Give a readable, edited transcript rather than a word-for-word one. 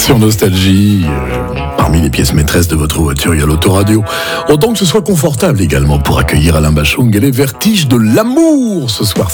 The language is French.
Sur Nostalgie, parmi les pièces maîtresses de votre voiture, il y a l'autoradio. Autant que ce soit confortable également pour accueillir Alain Bachung et les vertiges de l'amour ce soir.